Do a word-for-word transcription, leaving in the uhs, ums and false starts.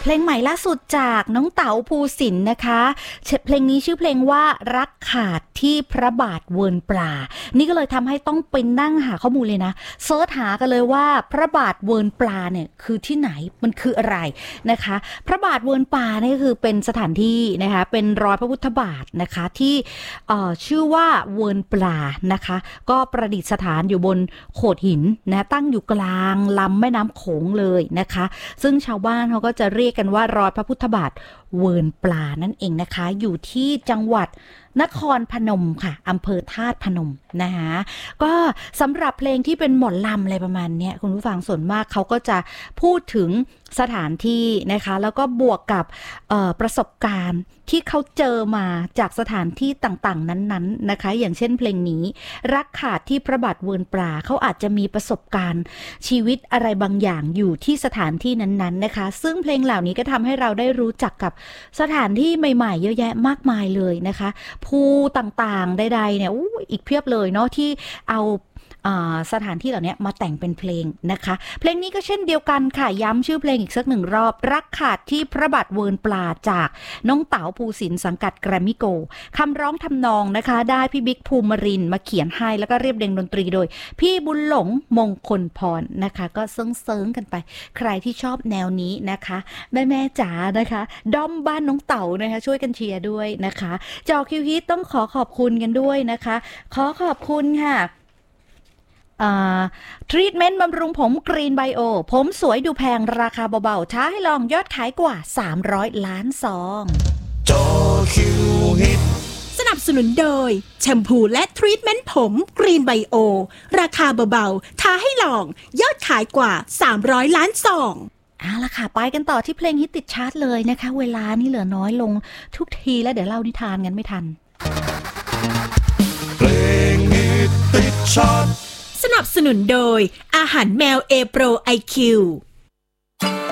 เพลงใหม่ล่าสุดจากน้องเต๋าภูสินทร์นะคะเพลงนี้ชื่อเพลงว่ารักขาดที่พระบาทเวิร์นปลานี่ก็เลยทำให้ต้องไปนั่งหาข้อมูลเลยนะเสิร์ชหากันเลยว่าพระบาทเวิร์นปลาเนี่ยคือที่ไหนมันคืออะไรนะคะพระบาทเวิร์นปลานี่คือเป็นสถานที่นะคะเป็นรอยพระพุทธบาทนะคะที่เอ่อชื่อว่าเวิร์นปลานะคะก็ประดิษฐานอยู่บนโขดหินนะตั้งอยู่กลางลำแม่น้ำโขงเลยนะคะซึ่งชาวบ้านเขาก็จะเรียกกันว่ารอยพระพุทธบาทเวิร์นปลานั่นเองนะคะอยู่ที่จังหวัดนครพนมค่ะอำเภอธาตุพนมนะคะก็สำหรับเพลงที่เป็นหมอลำอะไรประมาณนี้คุณผู้ฟังส่วนมากเขาก็จะพูดถึงสถานที่นะคะแล้วก็บวกกับประสบการณ์ที่เขาเจอมาจากสถานที่ต่างๆนั้นๆนะคะอย่างเช่นเพลงนี้รักขาดที่พระบาทเวิร์นปลาเขาอาจจะมีประสบการณ์ชีวิตอะไรบางอย่างอยู่ที่สถานที่นั้นๆนะคะซึ่งเพลงเหล่านี้ก็ทำให้เราได้รู้จักกับสถานที่ใหม่ๆเยอะแยะมากมายเลยนะคะภูต่างๆใดๆเนี่ยอู้อีกเพียบเลยเนาะที่เอาสถานที่เหล่านี้มาแต่งเป็นเพลงนะคะเพลงนี้ก็เช่นเดียวกันค่ะย้ำชื่อเพลงอีกสักหนึ่งรอบรักขาดที่พระบาทเวิร์นปลาจากน้องเต๋าภูสินทร์สังกัดแกรมมี่โกลด์คำร้องทำนองนะคะได้พี่บิ๊กภูมิรินทร์มาเขียนให้แล้วก็เรียบเรียงดนตรีโดยพี่บุญหลงมงคลพรนะคะก็เซิงๆกันไปใครที่ชอบแนวนี้นะคะแม่แม่จ๋านะคะด้อมบ้านน้องเต๋านะคะช่วยกันเชียร์ด้วยนะคะจอคิวฮิตต้องขอขอบคุณกันด้วยนะคะขอขอบคุณค่ะทรีทเมนต์บำรุงผมกรีนไบโอผมสวยดูแพงราคาเบาๆท้าให้ลองยอดขายกว่าสามร้อยล้านซองจอคิวฮิตสนับสนุนโดยแชมพูและทรีทเมนต์ผมกรีนไบโอราคาเบาๆท้าให้ลองยอดขายกว่าสามร้อยล้านซองเอาล่ะค่ะไปกันต่อที่เพลงฮิตติดชาร์ตเลยนะคะเวลานี่เหลือน้อยลงทุกทีแล้วเดี๋ยวเล่านิทานกันไม่ทันเพลงฮิตติดชาร์ตสนับสนุนโดยอาหารแมวเอโปรไอคิว